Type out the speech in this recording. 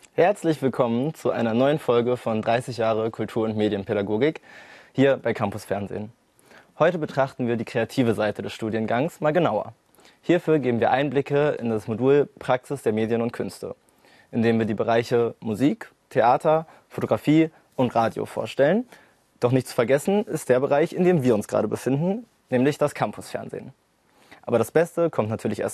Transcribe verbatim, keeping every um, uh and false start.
Herzlich willkommen zu einer neuen Folge von dreißig Jahre Kultur- und Medienpädagogik hier bei Campus Fernsehen. Heute betrachten wir die kreative Seite des Studiengangs mal genauer. Hierfür geben wir Einblicke in das Modul Praxis der Medien und Künste, in dem wir die Bereiche Musik, Theater, Fotografie und Radio vorstellen. Doch nicht zu vergessen ist der Bereich, in dem wir uns gerade befinden, nämlich das Campus Fernsehen. Aber das Beste kommt natürlich erst